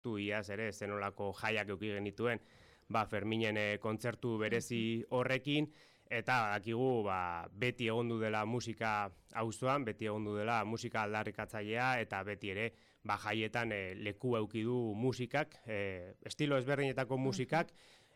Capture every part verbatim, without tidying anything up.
tu iaz ere zenolako jaiak euki genituen, ba, Ferminen e, kontzertu berezi horrekin, eta dakigu ba, beti egondu dela musika auzoan, beti egondu dela musika aldarrikatzailea, eta beti ere ba, jaietan e, leku eukidu musikak, e, estilo ezberdinetako musikak,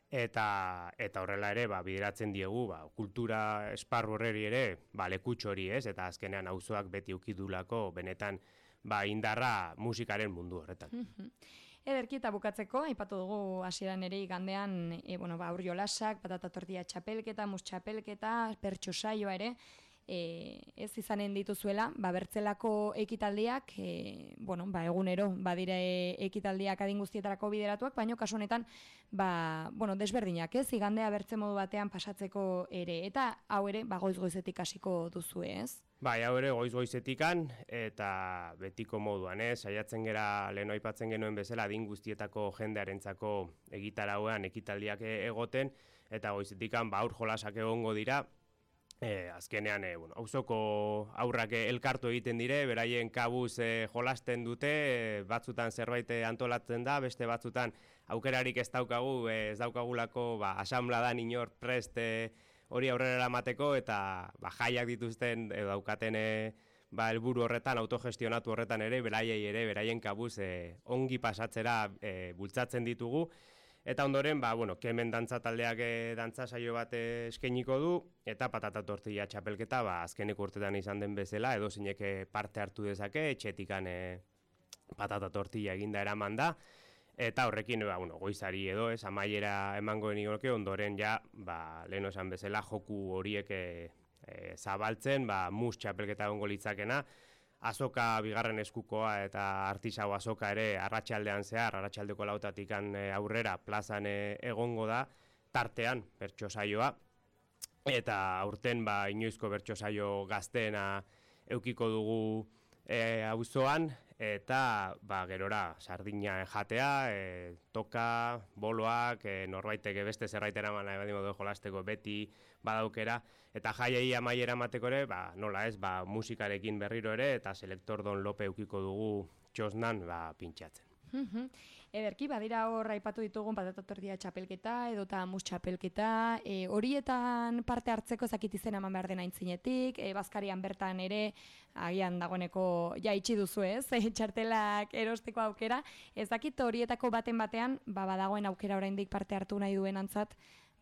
eta eta horrela ere ba, bideratzen diegu ba, kultura esparru horreri ere ba, lekutxo hori ez, eta azkenean auzoak beti eukidulako benetan ba, indarra musikaren mundu horretan. Ederki eta bukatzeko, aipatu dugu hasieran ere igandean, e, bueno, ba, aur jolasak, patata tortilla txapelketa, mus txapelketa, pertso saioa ere, e, ez izanen dituzuela, ba, bertzelako ekitaldiak, e, bueno, ba, egunero, badire ekitaldiak adin guztietarako bideratuak, baino kasu honetan, ba, bueno, desberdinak, ez, igandea bertze modu batean pasatzeko ere, eta hau ere, ba, goiz-goizetik hasiko duzu, ez? Bai, hau ere goiz-goizetikan eta betiko moduan, eh? Saiatzen gera lehen aipatzen genuen bezala adin guztietako jendearentzako egitarauan ekitaldiak egoten, eta goizetikan ba, aur jolasak egongo dira, e, azkenean, e, bueno, auzoko aurrak elkartu egiten dire, beraien kabuz e, jolasten dute, e, batzutan zerbait antolatzen da, beste batzutan aukerarik ez daukagu, e, ez daukagulako ba, asanbladan inor prest e, hori aurrera eramateko, eta ba, jaiak dituzten edo daukaten e, ba, helburu horretan, autogestionatu horretan ere, beraiei ere, beraien kabuz e, ongi pasatzera e, bultzatzen ditugu. Eta ondoren, ba, bueno, kemen dantza taldeak e, dantza saio bat e, eskainiko du, eta patata tortilla txapelketa, ba, azkeneko urtetan izan den bezala, edo zeinek parte hartu dezake, etxetikan e, patata tortilla eginda eraman da, eta horrekin, ba, bueno, goizari edo, ez, amaiera emango genioke, ondoren ja, ba, lehen esan bezala, joku horiek e, e, zabaltzen, ba, mus txapelketa egongo litzakena, azoka bigarren eskukoa eta artisau azoka ere arratsaldean zehar, arratsaldeko lautatikan e, aurrera plazan e, egongo da, tartean, bertso saioa, eta aurten, ba, inoizko bertso saio gazteena eukiko dugu e, auzoan, eta ba, gerora sardina jatea, e, toka, boloak, e, norbaiteke beste zerbait eraman nahi badimo dugu jolasteko beti badaukera, eta jaiei amaiera emateko ere, ba, nola ez, ba, musikarekin berriro ere, eta Selektor Don Lope eukiko dugu txosnan ba, pintxatzen. Ederki, badira hor aipatu ditugun patata tortilla txapelketa edota mus txapelketa, e, horietan parte hartzeko zakit izena eman behar den aintzinetik, e, bazkarian bertan ere agian dagoeneko ja itxi duzu ez, e, txartelak erosteko aukera, ez dakit horietako baten batean, ba, badagoen aukera oraindik parte hartu nahi duen antzat,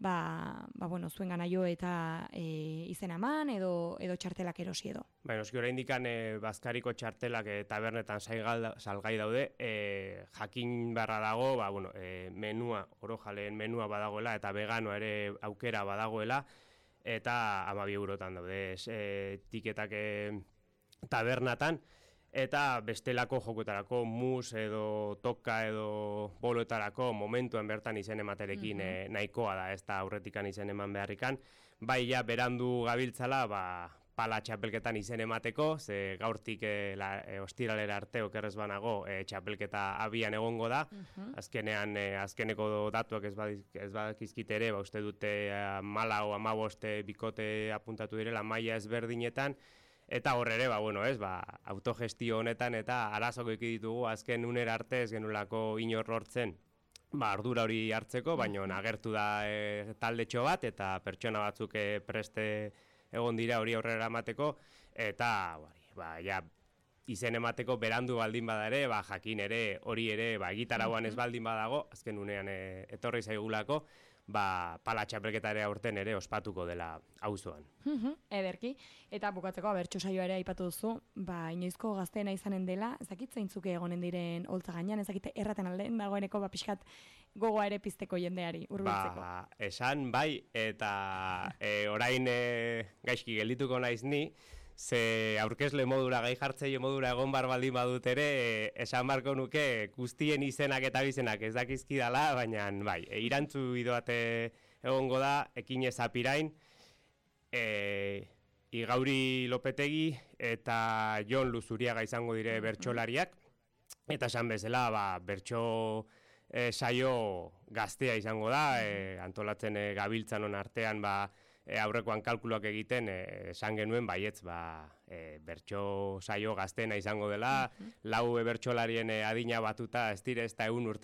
ba, ba bueno, zuen ganaio eta e, izena eman edo, edo txartelak erosi edo. Ba, noski oraindikan e, bazkariko txartelak e, tabernetan salgai, salgai daude, e, jakin barra dago, ba, bueno, e, menua, oro jaleen menua badagoela eta veganoa ere aukera badagoela, eta hamabi eurotan daude e, tiketak e, tabernatan, eta bestelako jokoetarako mus edo toka edo boloetarako momentuan bertan izen ematerekin mm-hmm. e, nahikoa da, ez da aurretikan izen eman beharrikan, bai ja berandu gabiltzala, ba, pala txapelketan izen emateko, ze gaurtik e, la, e, ostiralera arte okerrez banago e, txapelketa abian egongo da, mm-hmm. azkenean e, azkeneko datuak ez, badiz, ez badakizkit ere, ba, uste dute e, mala o amaboste bikote apuntatu direla maila ezberdinetan, eta hor ere, ba, bueno, ez, ba, autogestio honetan eta arazoko ditugu azken unera arte ez genulako inor lortzen ba, ardura hori hartzeko, baina agertu da e, taldetxo bat eta pertsona batzuk e, preste egon dira hori aurrera emateko, eta bari, ba, ja, izen emateko berandu baldin bada ere, ba, jakin ere, hori ere, ba, gitarauan ez baldin badago, azken unean e, etorri zaigulako, ba, pala txapelketa ere aurten ere ospatuko dela auzoan. Ederki, eta bukatzeko abertxo saioa ere aipatu duzu, ba, inoizko gazteena izanen dela, ezakit zeintzuk egonen diren holtza gainean, ezakit erraten aldean dagoeneko, ba, pixkat gogoa ere pizteko jendeari, hurbiltzeko. Ba, esan bai, eta e, orain e, gaizki geldituko naiz ni, ze aurkezle modura, gai jartzaile modura egon bar baldin badut ere, esan barko nuke guztien izenak eta bizenak ez dakizkidala, baina bai, e, irantzu idoate egongo da, ekinez apirain, e, Igauri Lopetegi eta Jon Luzuriaga izango dire bertsolariak, eta esan bezala, ba, bertso e, saio gaztea izango da, e, antolatzen e, gabiltzan on artean, ba, e, aurrekoan kalkuloak egiten e, esan genuen baietz ba, e, bertso saio gaztena izango dela, mm-hmm. lau bertsolarien e, adina batuta ez dire ez da egun urte